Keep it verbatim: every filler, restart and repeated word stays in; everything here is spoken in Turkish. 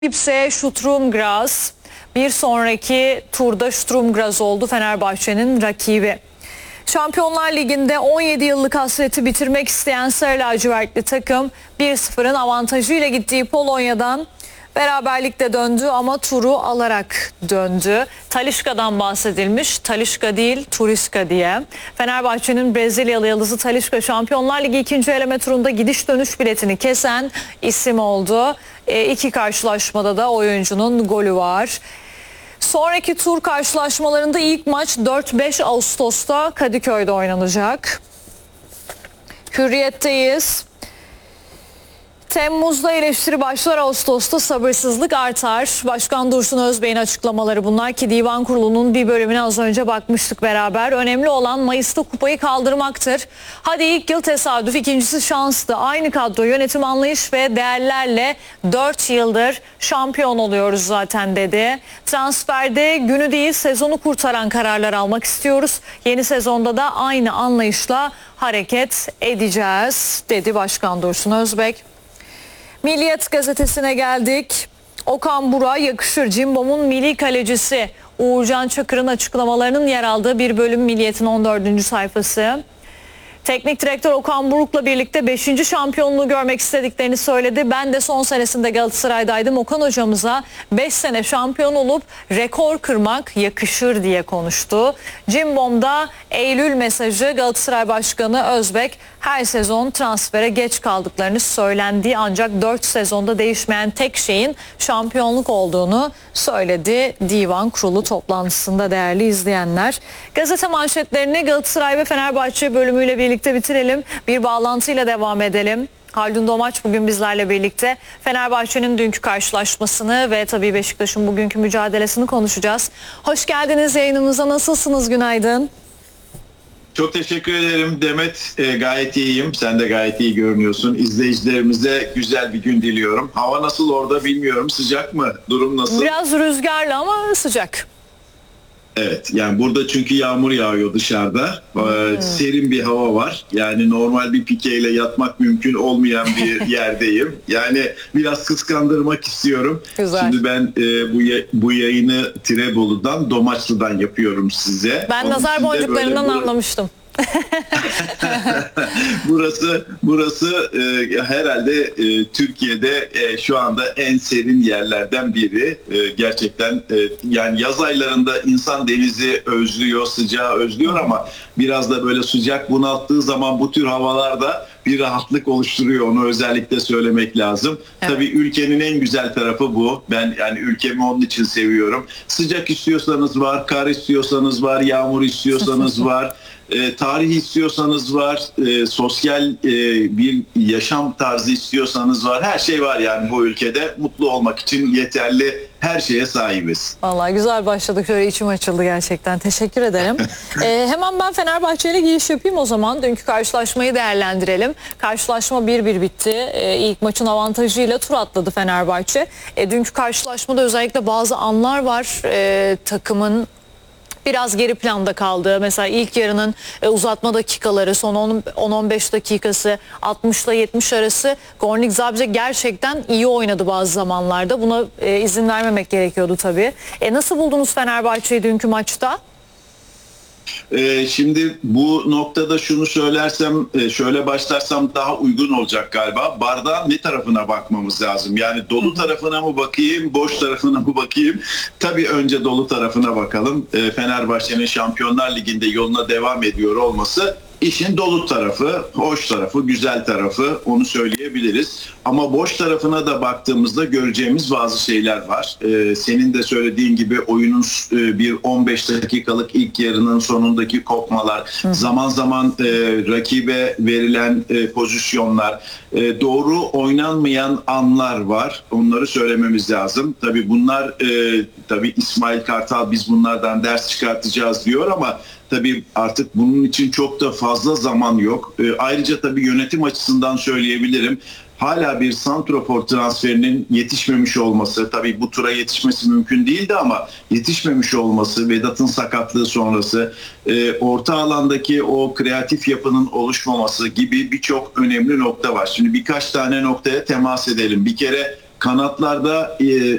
Ipse Sturm Graz bir sonraki turda Sturm Graz oldu Fenerbahçe'nin rakibi. Şampiyonlar Ligi'nde on yedi yıllık hasreti bitirmek isteyen Sarı Lacivertli takım bir sıfırın avantajıyla gittiği Polonya'dan beraberlikle döndü ama turu alarak döndü. Talisca'dan bahsedilmiş. Talisca değil Turiska diye. Fenerbahçe'nin Brezilyalı yıldızı Talisca Şampiyonlar Ligi ikinci eleme turunda gidiş dönüş biletini kesen isim oldu. E, iki karşılaşmada da oyuncunun golü var. Sonraki tur karşılaşmalarında ilk maç dört beş Ağustos'ta Kadıköy'de oynanacak. Hürriyetteyiz. Temmuz'da eleştiri başlar, Ağustos'ta sabırsızlık artar. Başkan Dursun Özbey'in açıklamaları bunlar ki Divan Kurulu'nun bir bölümüne az önce bakmıştık beraber. Önemli olan Mayıs'ta kupayı kaldırmaktır. Hadi ilk yıl tesadüf, ikincisi şanstı. Aynı kadro, yönetim anlayış ve değerlerle dört yıldır şampiyon oluyoruz zaten dedi. Transferde günü değil sezonu kurtaran kararlar almak istiyoruz. Yeni sezonda da aynı anlayışla hareket edeceğiz dedi Başkan Dursun Özbek. Milliyet gazetesine geldik. Okan Buruk'a yakışır. Cimbom'un milli kalecisi Uğurcan Çakır'ın açıklamalarının yer aldığı bir bölüm Milliyet'in on dördüncü sayfası. Teknik direktör Okan Buruk'la birlikte beşinci şampiyonluğu görmek istediklerini söyledi. Ben de son senesinde Galatasaray'daydım. Okan hocamıza beş sene şampiyon olup rekor kırmak yakışır diye konuştu. Cimbom'da Eylül mesajı. Galatasaray Başkanı Özbek her sezon transfere geç kaldıklarını söylendiği ancak dört sezonda değişmeyen tek şeyin şampiyonluk olduğunu söyledi Divan Kurulu toplantısında değerli izleyenler. Gazete manşetlerini Galatasaray ve Fenerbahçe bölümüyle birlikte bitirelim. Bir bağlantıyla devam edelim. Haldun Domaç bugün bizlerle birlikte. Fenerbahçe'nin dünkü karşılaşmasını ve tabii Beşiktaş'ın bugünkü mücadelesini konuşacağız. Hoş geldiniz yayınımıza. Nasılsınız? Günaydın. Çok teşekkür ederim Demet. E, gayet iyiyim. Sen de gayet iyi görünüyorsun. İzleyicilerimize güzel bir gün diliyorum. Hava nasıl orada bilmiyorum. Sıcak mı? Durum nasıl? Biraz rüzgarlı ama sıcak. Evet. Yani burada çünkü yağmur yağıyor dışarıda. Hmm. Ee, serin bir hava var. Yani normal bir pikeyle yatmak mümkün olmayan bir yerdeyim. Yani biraz kıskandırmak istiyorum. Güzel. Şimdi ben e, bu ya, bu yayını Tirebolu'dan, Domaçlı'dan yapıyorum size. Ben Onun nazar boncuklarından böyle, anlamıştım. burası burası e, herhalde e, Türkiye'de e, şu anda en serin yerlerden biri. E, gerçekten e, yani yaz aylarında insan denizi özlüyor, sıcağı özlüyor ama biraz da böyle sıcak bunalttığı zaman bu tür havalarda bir rahatlık oluşturuyor. Onu özellikle söylemek lazım. Evet. Tabii ülkenin en güzel tarafı bu. Ben yani ülkemi onun için seviyorum. Sıcak istiyorsanız var, kar istiyorsanız var, yağmur istiyorsanız var. E, tarih istiyorsanız var, e, sosyal e, bir yaşam tarzı istiyorsanız var. Her şey var yani bu ülkede. Mutlu olmak için yeterli her şeye sahibiz. Vallahi güzel başladık. Şöyle içim açıldı gerçekten. Teşekkür ederim. ee, hemen ben Fenerbahçe ile giriş yapayım o zaman. Dünkü karşılaşmayı değerlendirelim. Karşılaşma bir bir bitti. Ee, ilk maçın avantajıyla tur atladı Fenerbahçe. Ee, dünkü karşılaşmada özellikle bazı anlar var. Ee, takımın biraz geri planda kaldı. Mesela ilk yarının e, uzatma dakikaları, son on on beş dakikası, altmış ile yetmiş arası Gornik Zabrze gerçekten iyi oynadı bazı zamanlarda. Buna e, izin vermemek gerekiyordu tabii. E, nasıl buldunuz Fenerbahçe'yi dünkü maçta? Ee, şimdi bu noktada şunu söylersem, şöyle başlarsam daha uygun olacak galiba. Bardağın ne tarafına bakmamız lazım? Yani dolu tarafına mı bakayım, boş tarafına mı bakayım? Tabii önce dolu tarafına bakalım. Ee, Fenerbahçe'nin Şampiyonlar Ligi'nde yoluna devam ediyor olması işin dolu tarafı, hoş tarafı, güzel tarafı, onu söyleyebiliriz. Ama boş tarafına da baktığımızda göreceğimiz bazı şeyler var. Ee, senin de söylediğin gibi oyunun e, bir on beş dakikalık ilk yarının sonundaki kopmalar, Hı. zaman zaman e, rakibe verilen e, pozisyonlar, e, doğru oynanmayan anlar var. Onları söylememiz lazım. Tabii bunlar, e, tabii İsmail Kartal biz bunlardan ders çıkartacağız diyor ama tabii artık bunun için çok da fazla zaman yok. E, ayrıca tabii yönetim açısından söyleyebilirim. Hala bir santrafor transferinin yetişmemiş olması, tabii bu tura yetişmesi mümkün değildi ama yetişmemiş olması, Vedat'ın sakatlığı sonrası, e, orta alandaki o kreatif yapının oluşmaması gibi birçok önemli nokta var. Şimdi birkaç tane noktaya temas edelim. Bir kere kanatlarda e,